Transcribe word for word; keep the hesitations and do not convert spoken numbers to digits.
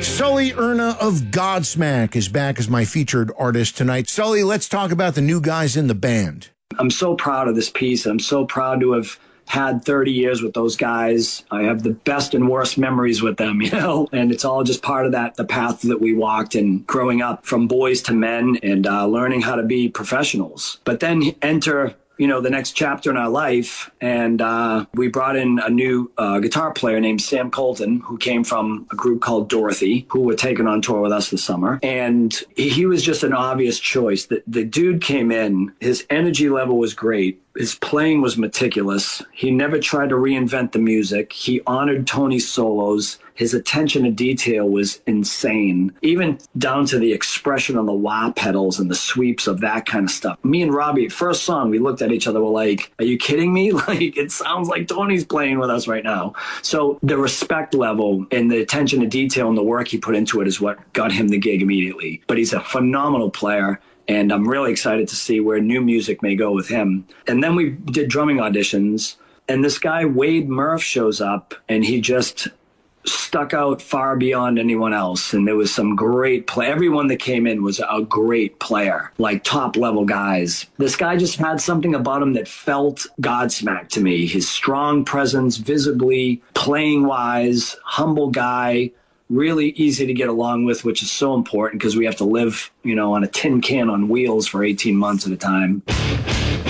Sully Erna of Godsmack is back as my featured artist tonight. Sully, let's talk about the new guys in the band. I'm so proud of this piece. I'm so proud to have had thirty years with those guys. I have the best and worst memories with them, you know, and it's all just part of that, the path that we walked and growing up from boys to men and uh, learning how to be professionals. But then enter you know, the next chapter in our life. And uh, we brought in a new uh, guitar player named Sam Colton, who came from a group called Dorothy, who were taken on tour with us this summer. And he was just an obvious choice. The, the dude came in, his energy level was great. His playing was meticulous. He never tried to reinvent the music. He honored Tony's solos. His attention to detail was insane, even down to the expression on the wah pedals and the sweeps of that kind of stuff. Me and Robbie, first song, we looked at each other, we're like, are you kidding me? Like, it sounds like Tony's playing with us right now. So the respect level and the attention to detail and the work he put into it is what got him the gig immediately. But he's a phenomenal player. And I'm really excited to see where new music may go with him. And then we did drumming auditions. And this guy, Wade Murph, shows up. And he just stuck out far beyond anyone else. And there was some great play. Everyone that came in was a great player, like top-level guys. This guy just had something about him that felt Godsmack to me. His strong presence, visibly, playing-wise, humble guy, really easy to get along with, which is so important because we have to live, you know, on a tin can on wheels for eighteen months at a time.